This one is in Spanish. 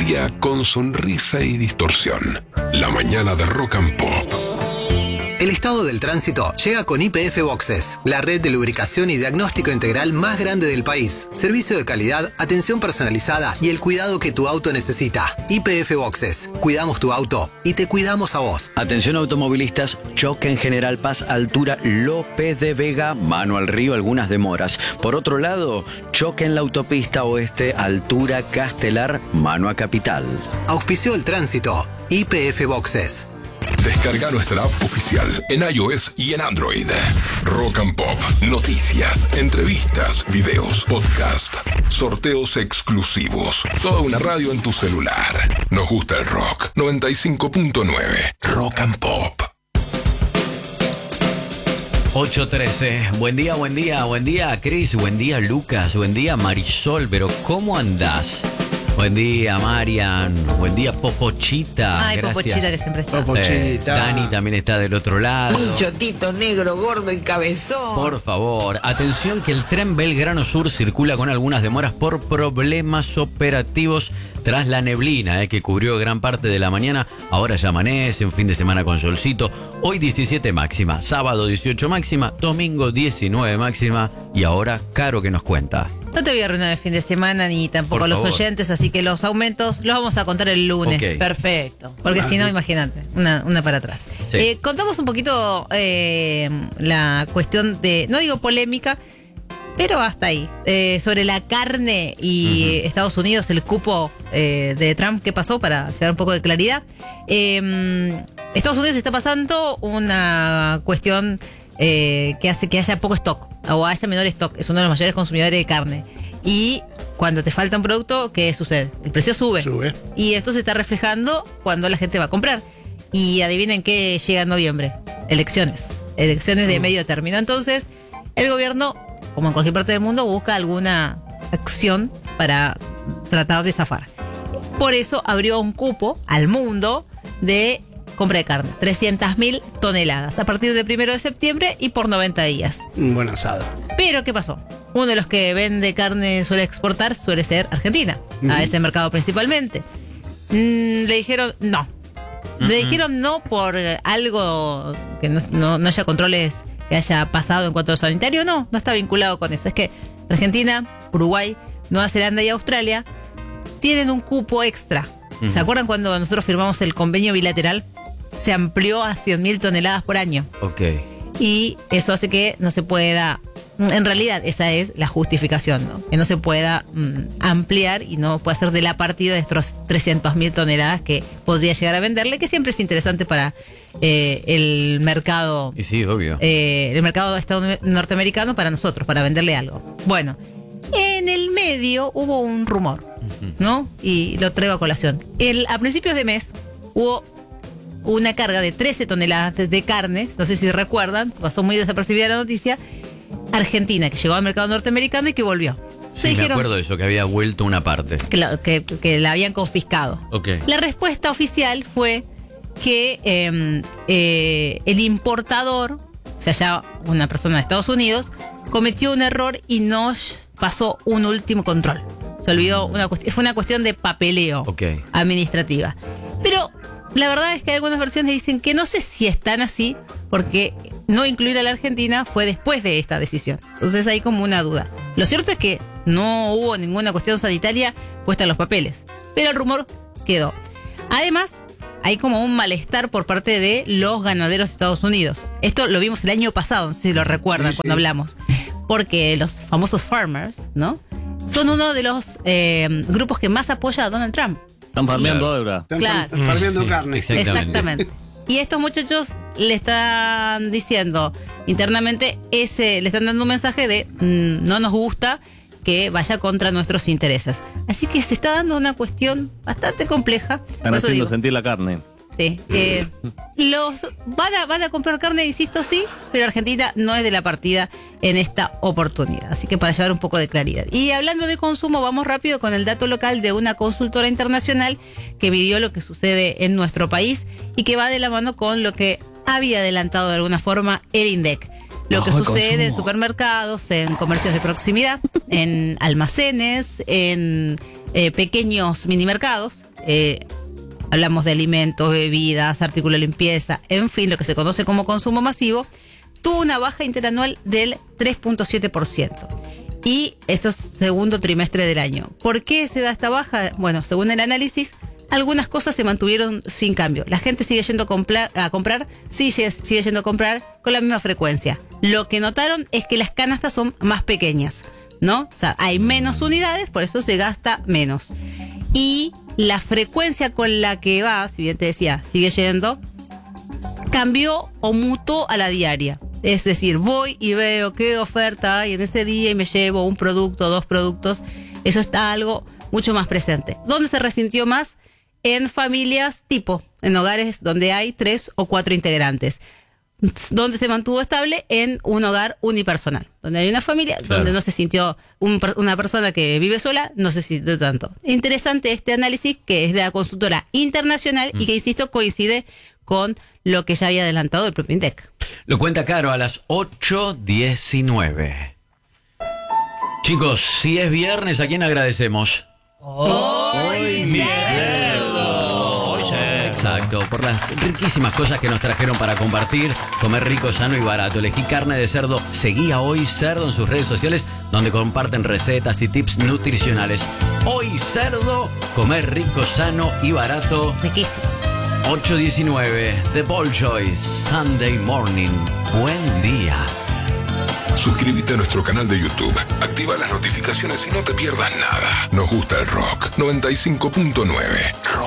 día con sonrisa y distorsión. La mañana de Rock and Pop. El estado del tránsito llega con YPF Boxes, la red de lubricación y diagnóstico integral más grande del país. Servicio de calidad, atención personalizada y el cuidado que tu auto necesita. YPF Boxes. Cuidamos tu auto y te cuidamos a vos. Atención automovilistas, choque en General Paz, altura López de Vega, mano al río, algunas demoras. Por otro lado, choque en la autopista oeste, altura Castelar, mano a Capital. Auspició el tránsito. YPF Boxes. Descarga nuestra app oficial en iOS y en Android. Rock and Pop, noticias, entrevistas, videos, podcast, sorteos exclusivos. Toda una radio en tu celular. Nos gusta el rock. 95.9 Rock and Pop. 8:13. Buen día, Cris. Buen día, Lucas. Buen día, Marisol. Pero ¿cómo andás? Buen día, Marian. Buen día, Popochita. Ay, gracias. Popochita que siempre está. Popochita. Dani también está del otro lado. Un chotito negro, gordo y cabezón. Por favor, atención que el tren Belgrano Sur circula con algunas demoras por problemas operativos tras la neblina que cubrió gran parte de la mañana. Ahora ya amanece, un fin de semana con solcito. Hoy 17 máxima, sábado 18 máxima, domingo 19 máxima. Y ahora, Caro, que nos cuenta. No te voy a arruinar el fin de semana ni tampoco a los oyentes, así que los aumentos los vamos a contar el lunes. Okay. Perfecto. Porque si no, imagínate, una para atrás. Sí. Contamos un poquito la cuestión de, no digo polémica, pero hasta ahí. Sobre la carne y Estados Unidos, el cupo de Trump, ¿qué pasó? Para llevar un poco de claridad. Estados Unidos está pasando una cuestión que hace que haya poco stock o haya menor stock. Es uno de los mayores consumidores de carne. Y cuando te falta un producto, ¿qué sucede? El precio sube. Y esto se está reflejando cuando la gente va a comprar. Y adivinen qué llega en noviembre. Elecciones de medio término. Entonces, el gobierno, como en cualquier parte del mundo, busca alguna acción para tratar de zafar. Por eso abrió un cupo al mundo de compra de carne, 300.000 toneladas a partir del 1 de septiembre y por 90 días. Un buen asado. Pero, ¿qué pasó? Uno de los que vende carne suele exportar suele ser Argentina, a ese mercado principalmente. Le dijeron no. Le dijeron no por algo que no haya controles que haya pasado en cuanto a lo sanitario. No está vinculado con eso. Es que Argentina, Uruguay, Nueva Zelanda y Australia tienen un cupo extra. ¿Se acuerdan cuando nosotros firmamos el convenio bilateral? Se amplió a 100.000 toneladas por año. Ok. Y eso hace que no se pueda, en realidad esa es la justificación, ¿no? Que no se pueda ampliar y no pueda ser de la partida de estos 300.000 toneladas que podría llegar a venderle, que siempre es interesante para el mercado. Y sí, obvio. El mercado norteamericano para nosotros, para venderle algo. Bueno, en el medio hubo un rumor, ¿no? Y lo traigo a colación. A principios de mes hubo una carga de 13 toneladas de carne, no sé si recuerdan, pasó muy desapercibida la noticia, Argentina, que llegó al mercado norteamericano y que volvió. Sí, me acuerdo de eso, que había vuelto una parte. Que la habían confiscado. Okay. La respuesta oficial fue que el importador, o sea, ya una persona de Estados Unidos, cometió un error y no pasó un último control. Se olvidó, fue una cuestión de papeleo administrativa. Pero la verdad es que hay algunas versiones dicen que no sé si están así, porque no incluir a la Argentina fue después de esta decisión. Entonces hay como una duda. Lo cierto es que no hubo ninguna cuestión sanitaria puesta en los papeles, pero el rumor quedó. Además, hay como un malestar por parte de los ganaderos de Estados Unidos. Esto lo vimos el año pasado, no sé si lo recuerdan cuando hablamos. Porque los famosos farmers, ¿no? Son uno de los grupos que más apoya a Donald Trump. Están farmeando ahora. Están farmeando carne. Exactamente. Y estos muchachos le están diciendo internamente, le están dando un mensaje de no nos gusta que vaya contra nuestros intereses. Así que se está dando una cuestión bastante compleja. Están haciendo sentir la carne. Sí. Van a comprar carne, insisto, sí, pero Argentina no es de la partida en esta oportunidad. Así que para llevar un poco de claridad. Y hablando de consumo, vamos rápido con el dato local de una consultora internacional que midió lo que sucede en nuestro país y que va de la mano con lo que había adelantado de alguna forma el INDEC. Lo que sucede en supermercados, en comercios de proximidad, en almacenes, en pequeños minimercados, hablamos de alimentos, bebidas, artículos de limpieza, en fin, lo que se conoce como consumo masivo, tuvo una baja interanual del 3.7%. Y esto es segundo trimestre del año. ¿Por qué se da esta baja? Bueno, según el análisis, algunas cosas se mantuvieron sin cambio. La gente sigue yendo a comprar, sigue yendo a comprar con la misma frecuencia. Lo que notaron es que las canastas son más pequeñas, ¿no? O sea, hay menos unidades, por eso se gasta menos. Y la frecuencia con la que va, si bien te decía, sigue yendo, cambió o mutó a la diaria. Es decir, voy y veo qué oferta hay en ese día y me llevo un producto, 2 productos. Eso está algo mucho más presente. ¿Dónde se resintió más? En familias tipo, en hogares donde hay 3 o 4 integrantes. Donde se mantuvo estable en un hogar unipersonal. Donde hay una familia, claro, donde no se sintió una persona que vive sola, no se sintió tanto. Interesante este análisis que es de la consultora internacional y que, insisto, coincide con lo que ya había adelantado el propio INDEC. Lo cuenta Caro a las 8:19. Chicos, si es viernes, ¿a quién agradecemos? ¡Hoy cerdo! Hoy cerdo. Exacto, por las riquísimas cosas que nos trajeron para compartir, comer rico, sano y barato. Elegí carne de cerdo, seguí a Hoy Cerdo en sus redes sociales, donde comparten recetas y tips nutricionales. Hoy Cerdo, comer rico, sano y barato. Riquísimo. 8:19, The Bolshoi, Sunday Morning. Buen día. Suscríbete a nuestro canal de YouTube, activa las notificaciones y no te pierdas nada. Nos gusta el rock. 95.9 Rock.